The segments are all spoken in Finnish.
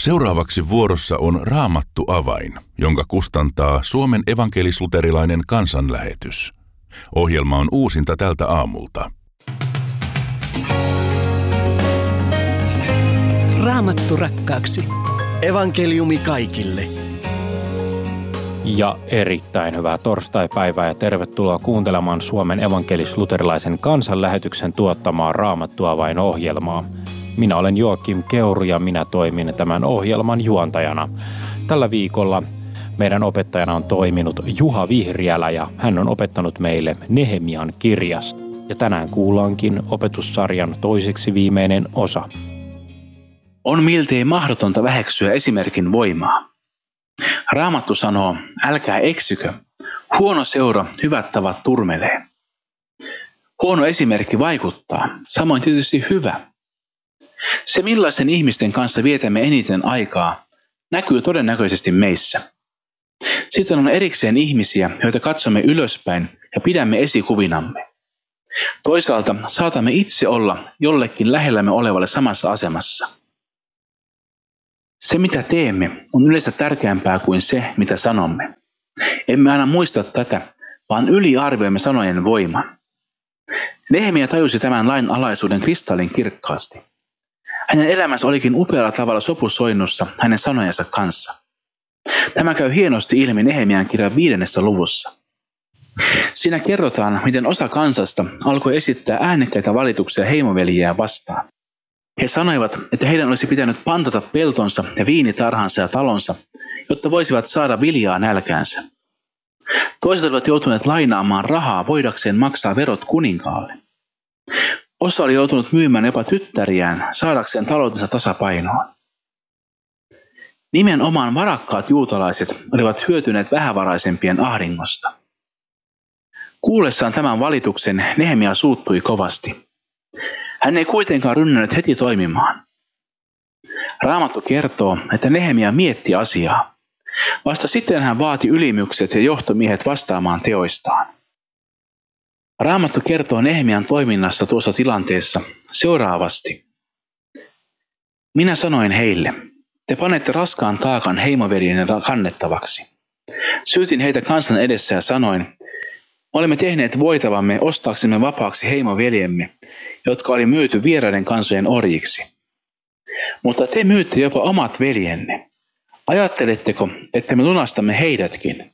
Seuraavaksi vuorossa on Raamattu avain, jonka kustantaa Suomen evankelis-luterilainen kansanlähetys. Ohjelma on uusinta tältä aamulta. Raamattu rakkaaksi. Evankeliumi kaikille. Ja erittäin hyvää torstaipäivää ja tervetuloa kuuntelemaan Suomen evankelis-luterilaisen kansanlähetyksen tuottamaa Raamattu avain -ohjelmaa. Minä olen Joakim Keuru ja minä toimin tämän ohjelman juontajana. Tällä viikolla meidän opettajana on toiminut Juha Vihriälä ja hän on opettanut meille Nehemian kirjasta. Ja tänään kuullaankin opetussarjan toiseksi viimeinen osa. On miltei mahdotonta väheksyä esimerkin voimaa. Raamattu sanoo, älkää eksykö, huono seura hyvät tavat turmelee. Huono esimerkki vaikuttaa, samoin tietysti hyvä. Se, millaisen ihmisten kanssa vietämme eniten aikaa, näkyy todennäköisesti meissä. Sitten on erikseen ihmisiä, joita katsomme ylöspäin ja pidämme esikuvinamme. Toisaalta saatamme itse olla jollekin lähellämme olevalle samassa asemassa. Se, mitä teemme, on yleensä tärkeämpää kuin se, mitä sanomme. Emme aina muista tätä, vaan yliarvioimme sanojen voiman. Nehemia tajusi tämän lain alaisuuden kristallin kirkkaasti. Hänen elämänsä olikin upealla tavalla sopusoinnussa hänen sanojensa kanssa. Tämä käy hienosti ilmi Nehemian kirjan 5. luvussa. Siinä kerrotaan, miten osa kansasta alkoi esittää äänekkäitä valituksia heimoveljiään vastaan. He sanoivat, että heidän olisi pitänyt pantata peltonsa ja viinitarhansa ja talonsa, jotta voisivat saada viljaa nälkäänsä. Toiset olivat joutuneet lainaamaan rahaa voidakseen maksaa verot kuninkaalle. Osa oli joutunut myymään jopa tyttäriään saadakseen taloutensa tasapainoon. Nimenomaan varakkaat juutalaiset olivat hyötyneet vähävaraisempien ahdingosta. Kuullessaan tämän valituksen Nehemia suuttui kovasti. Hän ei kuitenkaan rynnännyt heti toimimaan. Raamattu kertoo, että Nehemia mietti asiaa. Vasta sitten hän vaati ylimykset ja johtomiehet vastaamaan teoistaan. Raamattu kertoo Nehemian toiminnasta tuossa tilanteessa seuraavasti. Minä sanoin heille, te panette raskaan taakan heimoveljien kannettavaksi. Syytin heitä kansan edessä ja sanoin, olemme tehneet voitavamme ostaaksemme vapaaksi heimoveljemme, jotka oli myyty vieraiden kansojen orjiksi. Mutta te myytte jopa omat veljenne. Ajatteletteko, että me lunastamme heidätkin?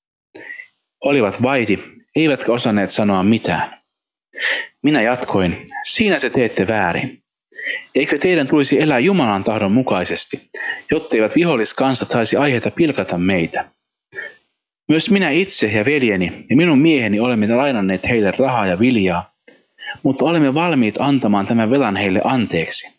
Olivat vaiti, eivätkä osanneet sanoa mitään. Minä jatkoin, siinä te teette väärin. Eikö teidän tulisi elää Jumalan tahdon mukaisesti, jotteivät viholliskansat saisi aiheita pilkata meitä? Myös minä itse ja veljeni ja minun mieheni olemme lainanneet heille rahaa ja viljaa, mutta olemme valmiit antamaan tämän velan heille anteeksi.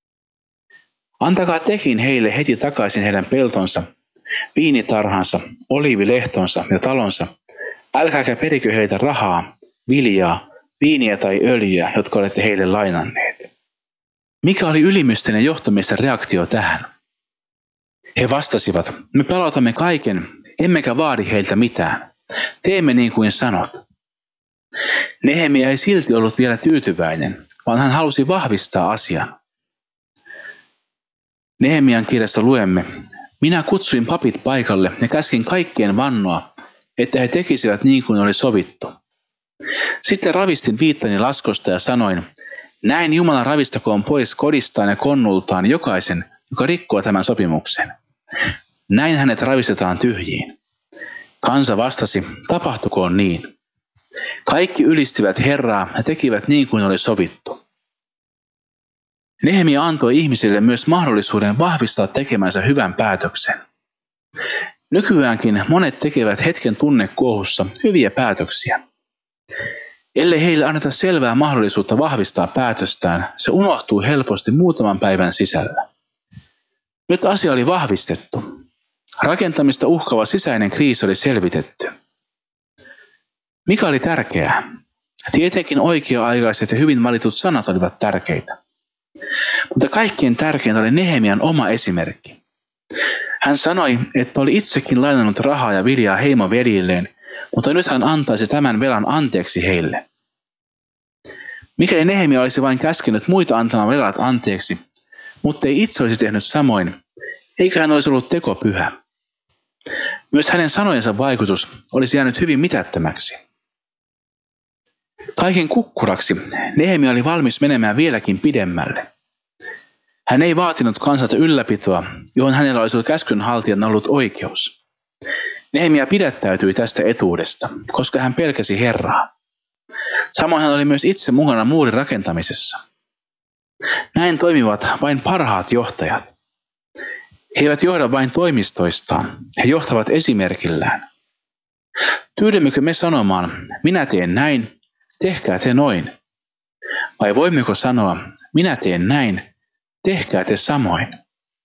Antakaa tekin heille heti takaisin heidän peltonsa, viinitarhansa, oliivilehtonsa ja talonsa. Älkääkä perikö heiltä rahaa, viljaa, viiniä tai öljyä, jotka olette heille lainanneet. Mikä oli ylimysten ja johtomiesten reaktio tähän? He vastasivat, me palautamme kaiken, emmekä vaadi heiltä mitään. Teemme niin kuin sanot. Nehemia ei silti ollut vielä tyytyväinen, vaan hän halusi vahvistaa asian. Nehemian kirjasta luemme, minä kutsuin papit paikalle ja käskin kaikkien vannoa, että he tekisivät niin kuin oli sovittu. Sitten ravistin viittani laskosta ja sanoin, näin Jumala ravistakoon pois kodistaan ja konnultaan jokaisen, joka rikkoo tämän sopimuksen. Näin hänet ravistetaan tyhjiin. Kansa vastasi, tapahtukoon niin. Kaikki ylistivät Herraa ja tekivät niin kuin oli sovittu. Nehemia antoi ihmisille myös mahdollisuuden vahvistaa tekemänsä hyvän päätöksen. Nykyäänkin monet tekevät hetken tunnekuohussa hyviä päätöksiä. Ellei heille anneta selvää mahdollisuutta vahvistaa päätöstään, se unohtuu helposti muutaman päivän sisällä. Nyt asia oli vahvistettu. Rakentamista uhkaava sisäinen kriisi oli selvitetty. Mikä oli tärkeää? Tietenkin oikea-aikaiset ja hyvin valitut sanat olivat tärkeitä. Mutta kaikkein tärkeintä oli Nehemian oma esimerkki. Hän sanoi, että oli itsekin lainannut rahaa ja viljaa heimoveljilleen, mutta nyt hän antaisi tämän velan anteeksi heille. Mikäli Nehemia olisi vain käskenyt muita antamaan velat anteeksi, mutta ei itse olisi tehnyt samoin, eikä hän olisi ollut tekopyhä. Myös hänen sanojensa vaikutus olisi jäänyt hyvin mitättömäksi. Kaiken kukkuraksi Nehemia oli valmis menemään vieläkin pidemmälle. Hän ei vaatinut kansalta ylläpitoa, johon hänellä olisi ollut käskynhaltijan ollut oikeus. Nehemia pidättäytyi tästä etuudesta, koska hän pelkäsi Herraa. Samoin hän oli myös itse mukana muurin rakentamisessa. Näin toimivat vain parhaat johtajat. He eivät johda vain toimistoistaan, he johtavat esimerkillään. Tyydymmekö me sanomaan, minä teen näin, tehkää te noin? Vai voimmeko sanoa, minä teen näin, tehkää te samoin?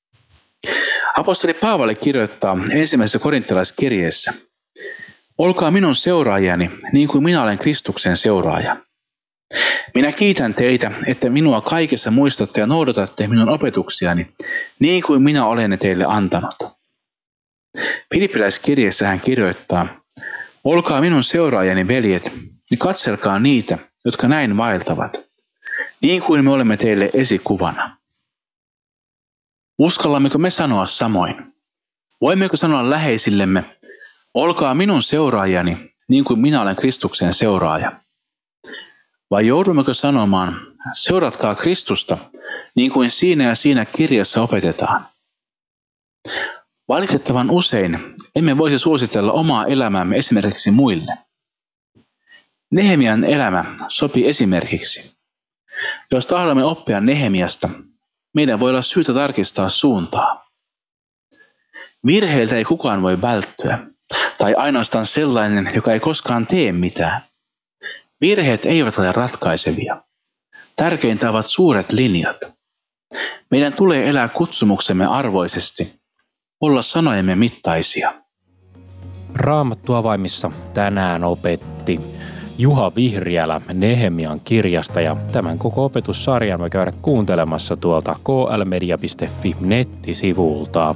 Apostoli Paavali kirjoittaa ensimmäisessä korinttilaiskirjeessä: olkaa minun seuraajani niin kuin minä olen Kristuksen seuraaja. Minä kiitän teitä, että minua kaikessa muistatte ja noudatatte minun opetuksiani, niin kuin minä olen ne teille antanut. Filippiläiskirjeessä hän kirjoittaa: olkaa minun seuraajani, veljet, ja katselkaa niitä, jotka näin vaeltavat, niin kuin me olemme teille esikuvana. Uskallammeko me sanoa samoin? Voimmeko sanoa läheisillemme: olkaa minun seuraajani, niin kuin minä olen Kristuksen seuraaja? Vai joudummeko sanomaan, seuratkaa Kristusta, niin kuin siinä ja siinä kirjassa opetetaan? Valitettavan usein emme voisi suositella omaa elämäämme esimerkiksi muille. Nehemian elämä sopii esimerkiksi. Jos tahdomme oppia Nehemiasta, meidän voi olla syytä tarkistaa suuntaa. Virheiltä ei kukaan voi välttyä, tai ainoastaan sellainen, joka ei koskaan tee mitään. Virheet eivät ole ratkaisevia. Tärkeintä ovat suuret linjat. Meidän tulee elää kutsumuksemme arvoisesti, olla sanojemme mittaisia. Raamattuavaimissa tänään opetti Juha Vihriälä Nehemian kirjasta, ja tämän koko opetussarjan voi käydä kuuntelemassa tuolta klmedia.fi nettisivulta.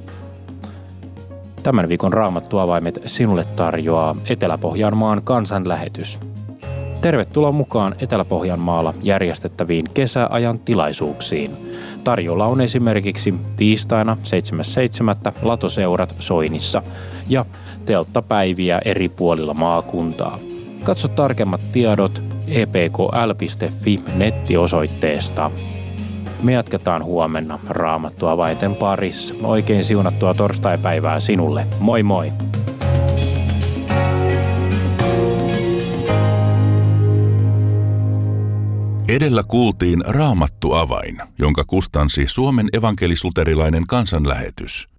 Tämän viikon Raamattuavaimet sinulle tarjoaa Etelä-Pohjanmaan kansanlähetys. Tervetuloa mukaan Etelä-Pohjanmaalla järjestettäviin kesäajan tilaisuuksiin. Tarjolla on esimerkiksi tiistaina 7.7. latoseurat Soinissa ja telttapäiviä eri puolilla maakuntaa. Katso tarkemmat tiedot epkl.fi nettiosoitteesta. Me jatketaan huomenna Raamattuavainten parissa. Oikein siunattua torstaipäivää sinulle. Moi moi! Edellä kuultiin Raamattuavain, jonka kustansi Suomen evankelis-luterilainen kansanlähetys.